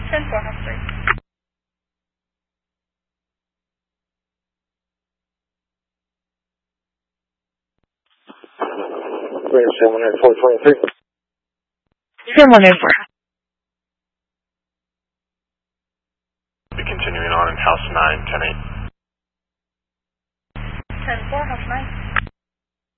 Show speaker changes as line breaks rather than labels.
10-4, House 3.
Green 78423.
7184.
Continuing on in House 9, 10-8.
10-4, House 9.